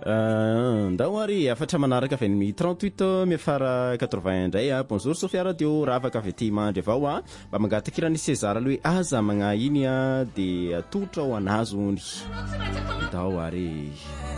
Ndao ary afatra manaraka avy ny 38 miafara 80 indray a. Bonjour Sofia Radio, ravaka avy aty mandry avao a. Mba mangatakira ny César aloha hoe aza magna iny a de atotra ho anazy ony. Ndao ary